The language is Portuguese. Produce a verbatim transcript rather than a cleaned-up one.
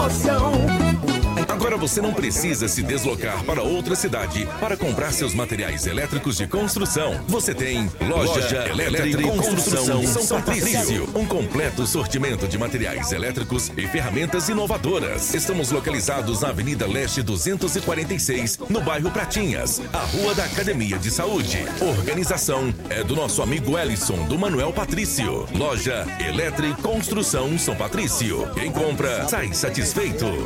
promoção. Agora você não precisa se deslocar para outra cidade para comprar seus materiais elétricos de construção. Você tem Loja, Loja Elétrica e Construção São Patrício. Um completo sortimento de materiais elétricos e ferramentas inovadoras. Estamos localizados na Avenida Leste duzentos e quarenta e seis, no bairro Pratinhas, a Rua da Academia de Saúde. Organização é do nosso amigo Ellison, do Manuel Patrício. Loja Elétrica e Construção São Patrício. Quem compra, sai satisfeito.